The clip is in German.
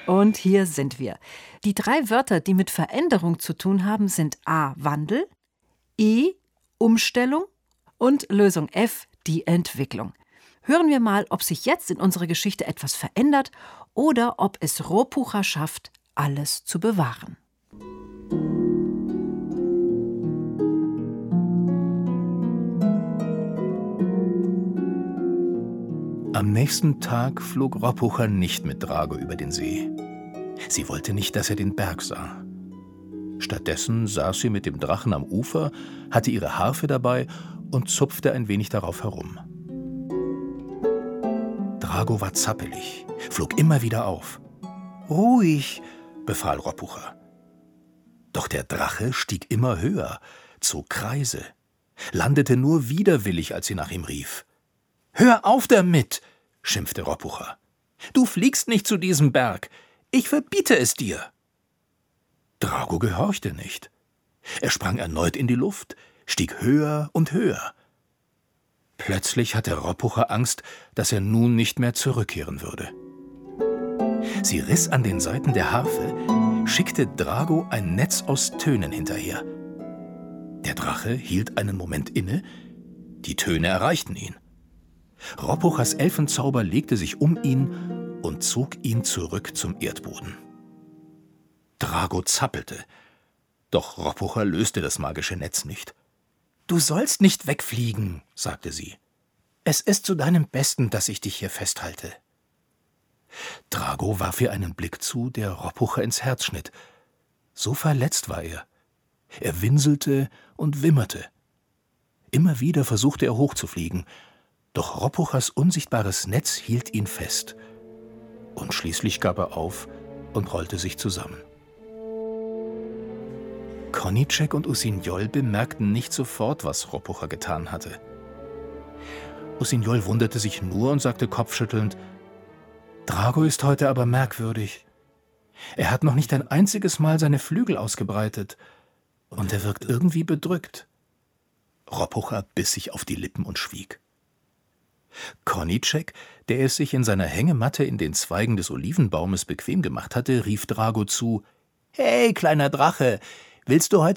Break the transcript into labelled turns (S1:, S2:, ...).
S1: Und hier sind wir. Die 3 Wörter, die mit Veränderung zu tun haben, sind A. Wandel, E. Umstellung und Lösung F. Die Entwicklung. Hören wir mal, ob sich jetzt in unserer Geschichte etwas verändert oder ob es Ropucher schafft, alles zu bewahren.
S2: Am nächsten Tag flog Ropucher nicht mit Drago über den See. Sie wollte nicht, dass er den Berg sah. Stattdessen saß sie mit dem Drachen am Ufer, hatte ihre Harfe dabei und zupfte ein wenig darauf herum. Drago war zappelig, flog immer wieder auf. »Ruhig«, befahl Ropucher. Doch der Drache stieg immer höher, zog Kreise, landete nur widerwillig, als sie nach ihm rief. »Hör auf damit«, schimpfte Ropucher. »Du fliegst nicht zu diesem Berg. Ich verbiete es dir.« Drago gehorchte nicht. Er sprang erneut in die Luft, stieg höher und höher. Plötzlich hatte Ropucher Angst, dass er nun nicht mehr zurückkehren würde. Sie riss an den Saiten der Harfe, schickte Drago ein Netz aus Tönen hinterher. Der Drache hielt einen Moment inne, die Töne erreichten ihn. Ropuchers Elfenzauber legte sich um ihn und zog ihn zurück zum Erdboden. Drago zappelte, doch Ropucher löste das magische Netz nicht. »Du sollst nicht wegfliegen«, sagte sie. »Es ist zu deinem Besten, dass ich dich hier festhalte.« Drago warf ihr einen Blick zu, der Ropucher ins Herz schnitt. So verletzt war er. Er winselte und wimmerte. Immer wieder versuchte er hochzufliegen, doch Ropuchers unsichtbares Netz hielt ihn fest. Und schließlich gab er auf und rollte sich zusammen. Koníček und Usinjol bemerkten nicht sofort, was Ropucher getan hatte. Usinjol wunderte sich nur und sagte kopfschüttelnd: »Drago ist heute aber merkwürdig. Er hat noch nicht ein einziges Mal seine Flügel ausgebreitet und er wirkt irgendwie bedrückt.« Ropucher biss sich auf die Lippen und schwieg. Koníček, der es sich in seiner Hängematte in den Zweigen des Olivenbaumes bequem gemacht hatte, rief Drago zu: »Hey, kleiner Drache, willst du heute